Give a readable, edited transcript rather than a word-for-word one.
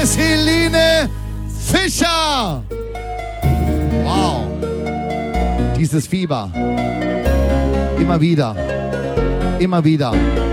ist Helene Fischer. Wow. Dieses Fieber. Immer wieder. Immer wieder.